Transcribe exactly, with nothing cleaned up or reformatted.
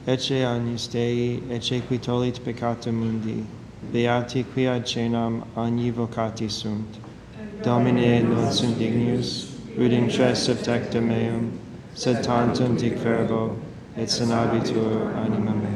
ecce agnus Dei, ecce qui tollit peccata mundi, beati qui ad cenam agni vocati sunt. Domine non sum dignus, uding tres of tecta meum, sed tantum dic verbo, et sanabitur anima mea.